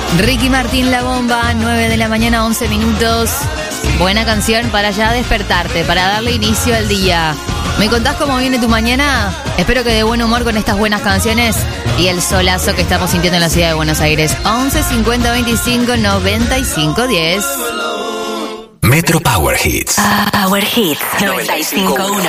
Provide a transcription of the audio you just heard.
Ricky Martin, La Bomba, 9 de la mañana, 11 minutos. Buena canción para ya despertarte, para darle inicio al día. ¿Me contás cómo viene tu mañana? Espero que de buen humor con estas buenas canciones y el solazo que estamos sintiendo en la ciudad de Buenos Aires. 11 50 25 95 10. Metro Power Hits. Power Hits 95.1.